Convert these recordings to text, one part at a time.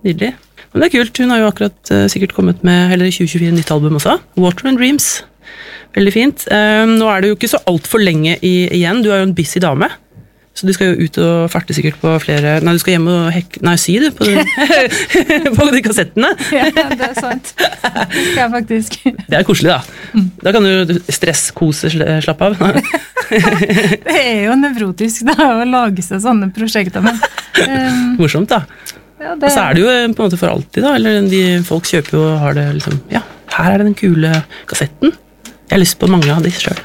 nydelig. Men det kult, hun har jo akkurat sikkert kommet med, eller i 2024, nytt album også, Water and Dreams. Veldig fint. Nå det jo ikke så alt for lenge igjen, du jo en busy dame, så du skal jo ut og farte sikkert på flere, du skal hjem og sy du, på de kassettene. Ja, det sant. Det skal jeg faktisk. Det koselig da. Da kan du stresskose slappe av. Det jo nevrotisk da, å lage seg sånne prosjekter, men... Morsomt da. Ja, og så det jo på en måte for alltid da, eller folk kjøper jo og har det liksom, ja, her det den kule kassetten. Jeg har lyst på mange av de selv.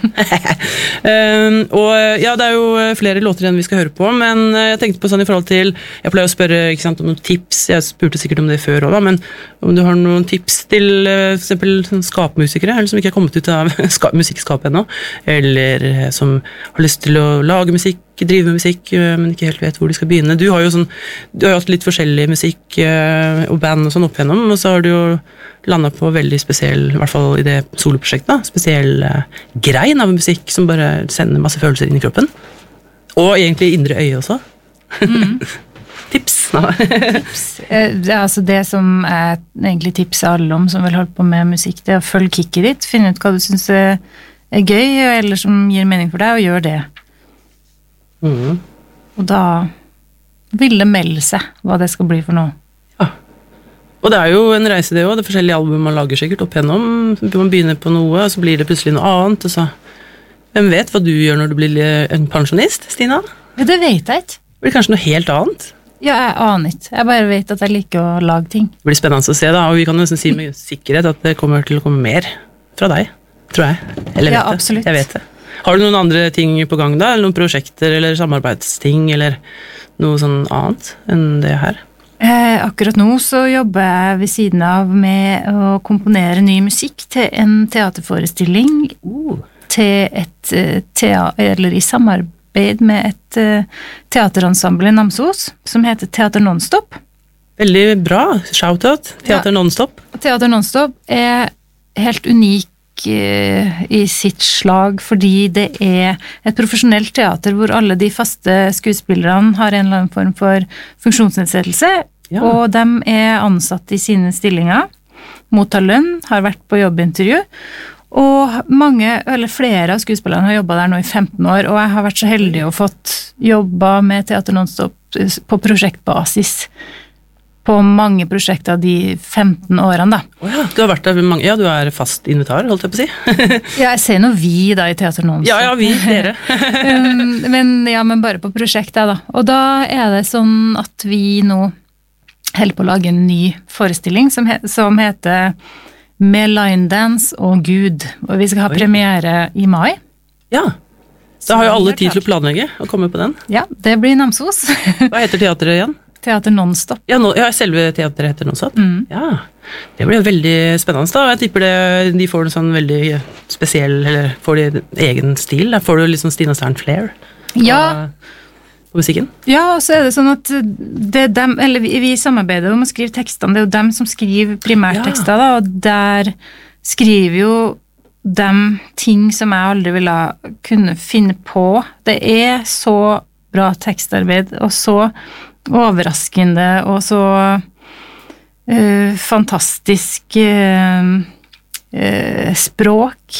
Og ja, det jo flere låter enn vi skal høre på, men jeg tenkte på sånn i forhold til, jeg pleier å spørre ikke sant, om noen tips, jeg spurte sikkert om det før også, men om du har noen tips til for eksempel sånn skapmusikere, eller som ikke har kommet ut av musikkskap ennå, eller som har lyst til å lage musikk, drive med musikk, men ikke helt vet hvor de skal begynne. Du har jo hatt litt forskjellig musikk og band og sånn opp igjennom, og så har du jo landet på veldig spesiell, i hvert fall i det soloprosjektet, da, spesiell grein av musikk som bare sender masse følelser inn i kroppen. Og egentlig indre øye også. Tips? Tips. Altså det som egentlig tipser alle om som vil holde på med musikk, det å følge kicket ditt, finne ut hva du synes gøy, eller som gir mening for deg, og gjør det. Og da vil det melde seg hva det skal bli for noe. Ja. Og det jo en reise det også, det forskjellige album man lager sikkert opp igjennom, man begynner på noe, og så blir det plutselig noe annet, og så hvem vet hva du gjør når du blir en pensjonist, Stina? Ja, det vet jeg ikke. Det blir kanskje noe helt annet? Ja, jeg aner ikke. Jeg bare vet at jeg liker å lage ting. Det blir spennende å se da, og vi kan nesten si med sikkerhet at det kommer til å komme mer fra deg, tror jeg. Eller ja, absolutt. Jeg vet det. Har du noen andre ting på gang da, eller noen prosjekter, eller samarbeidsting, eller noe sånn annet enn det her? Akkurat nå så jobber jeg ved siden av med å komponere ny musikk til en teaterforestilling, til eller i samarbeid med et teaterensemble i Namsos, som heter Teater Nonstop. Veldig bra, shoutout, Teater Nonstop. Teater Nonstop helt unik i sitt slag, fordi det et profesjonelt teater hvor alle de faste skuespillerne har en eller annen form for funksjonsnedsettelse, og de ansatt i sine stillinger, mottar lønn, har vært på jobbintervju, og flere av skuespillerne har jobbet der nå i 15 år, og jeg har vært så heldig å fått jobbet med Teater Nonstop på prosjektbasis på mange prosjekter de 15 årene da. Du har vært der mange, ja, du fast invitar, holdt jeg på å si. Ja, jeg ser noe vi da i Teater Nonstop. Ja, vi, dere. men bare på prosjektet da. Og da det sånn at vi nå holder på å lage en ny forestilling som heter Med Line Dance og Gud. Og vi skal ha premiere i mai. Ja. Da har jo alle tid til å planlegge og komme på den. Ja, det blir Namsos. Hva heter teateret igjen? Teater Nonstop. Ja, selve teateret heter Nonstop. Ja, det blir jo veldig spennende da. Jeg tipper de får en sånn veldig spesiell, eller får de egen stil. Da får du liksom Stina Stern Flair på musikken. Ja, og så det sånn at dem, eller vi samarbeider om å skrive tekstene, det jo dem som skriver primærtekster da, og der skriver jo dem ting som jeg aldri ville kunne finne på. Det så bra tekstarbeid, og så overraskende og så fantastisk språk.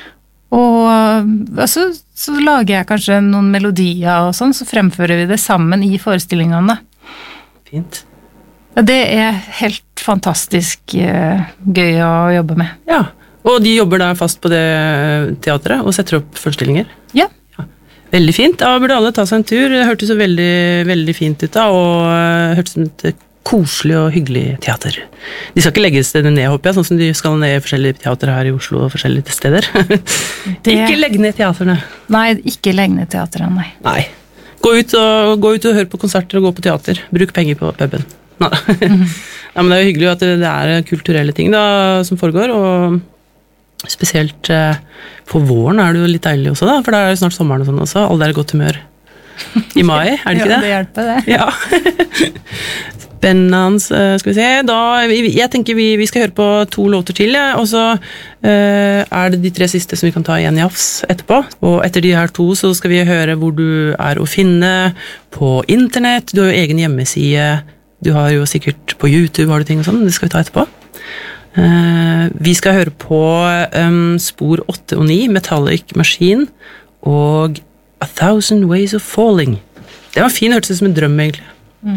Og så lager jeg kanskje noen melodier og sånn, så fremfører vi det sammen i forestillingene. Fint. Det helt fantastisk gøy å jobbe med. Ja, og de jobber da fast på det teateret og setter opp forestillinger? Ja. Veldig fint, da burde alle ta seg en tur. Det hørtes så veldig, veldig fint ut da, og hørtes som et koselig og hyggelig teater. De skal ikke legges ned, håper jeg, sånn som de skal ned i forskjellige teater her i Oslo og forskjellige steder. Ikke legge ned teaterne. Nei, ikke legge ned teaterne, nei. Gå ut og hør på konserter og gå på teater. Bruk penger på puben. Ja, men det jo hyggelig at det kulturelle ting da, som foregår, og spesielt på våren det jo litt deilig også da, for da det snart sommeren og sånn også, alle godt humør i mai, det ikke det? Ja, det hjelper det. Ja. Spennende, skal vi se, da, jeg tenker vi skal høre på 2 låter til, og så det de 3 siste som vi kan ta igjen i jafs etterpå, og etter de her 2 så skal vi høre hvor du å finne på internett, du har jo egen hjemmeside, Du har jo sikkert på YouTube har du ting og sånn, det skal vi ta etterpå. Vi skal høre på spor 8 og 9, Metallic Machine, og A Thousand Ways of Falling. Det var fin, hørtes ut som en drøm, egentlig.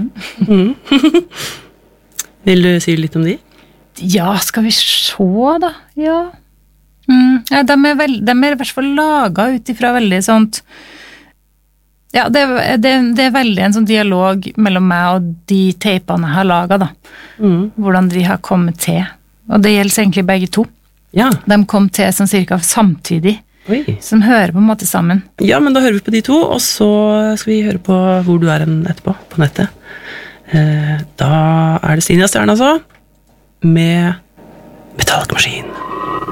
Vil du si litt om de? Ja, skal vi se da? Ja. Ja, de er i hvert fall laget ut ifra veldig sånt. Ja, det er veldig en sånn dialog mellom meg og de teipene jeg har laget da. Hvordan de har kommet til. Og det gjelder egentlig begge to. Ja. De kom til sånn cirka samtidig. Oi. Som hører på en måte sammen. Ja, men da hører vi på de to, og så skal vi høre på hvor du er etterpå, på nettet. Da er det Stina Stjern, altså, med Metallic Machine.